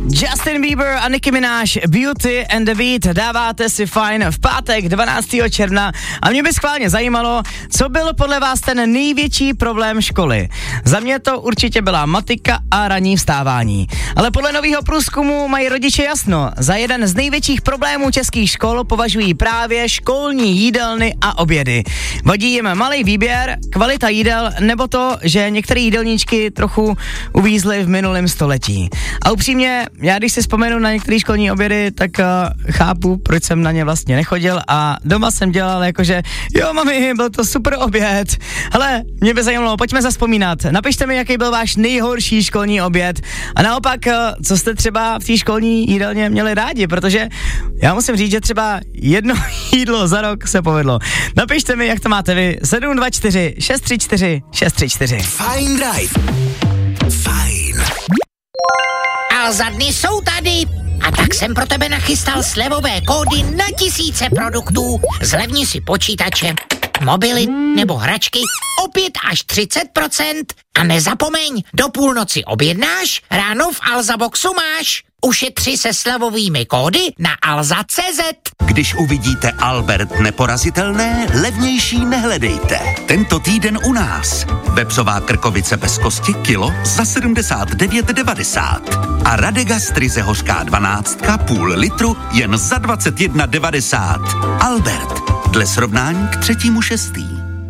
Justin Bieber a Nicki Minaj, Beauty and the Beat, dáváte si fajn v pátek 12. června a mě by schválně zajímalo, co byl podle vás ten největší problém školy. Za mě to určitě byla matika a ranní vstávání. Ale podle nového průzkumu mají rodiče jasno, za jeden z největších problémů českých škol považují právě školní jídelny a obědy. Vadí jim malý výběr, kvalita jídel nebo to, že některé jídelníčky trochu uvízly v minulém století. A upřímně, já když si vzpomenu na některé školní obědy, tak chápu, proč jsem na ně vlastně nechodil a doma jsem dělal jakože, jo mami, byl to super oběd. Hele, mě by zajímalo, pojďme zavzpomínat. Napište mi, jaký byl váš nejhorší školní oběd a naopak, co jste třeba v té školní jídelně měli rádi, protože já musím říct, že třeba jedno jídlo za rok se povedlo. Napište mi, jak to máte vy. 724 634 634. Fajn Drive. Fajn. Alza dny jsou tady a tak jsem pro tebe nachystal slevové kódy na tisíce produktů. Zlevni si počítače, mobily nebo hračky o 5 až 30%. A nezapomeň, do půlnoci objednáš, ráno v Alza Boxu máš. Ušetři se slevovými kódy na alza.cz. Když uvidíte Albert neporazitelné, levnější nehledejte. Tento týden u nás. Vepřová krkovice bez kosti kilo za 79,90. A Radega Ryze hořká 12 půl litru jen za 21,90. Albert, dle srovnání k 3.6.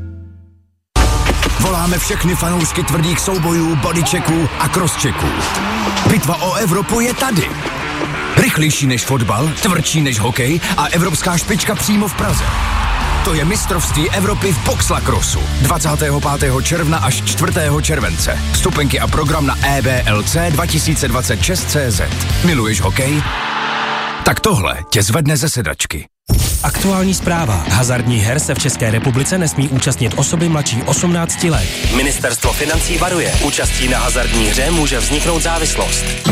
Voláme všechny fanoušky tvrdých soubojů, bodychecků a crosschecků. Bitva o Evropu je tady. Rychlejší než fotbal, tvrdší než hokej a evropská špička přímo v Praze. To je mistrovství Evropy v boxlacrossu. 25. června až 4. července. Vstupenky a program na EBLC 2026.cz. Miluješ hokej? Tak tohle tě zvedne ze sedačky. Aktuální zpráva. Hazardních her se v České republice nesmí účastnit osoby mladší 18 let. Ministerstvo financí varuje. Účastí na hazardní hře může vzniknout závislost.